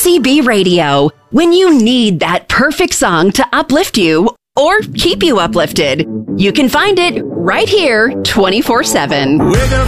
WCB Radio. When you need that perfect song to uplift you or keep you uplifted, you can find it right here 24/7. Wake up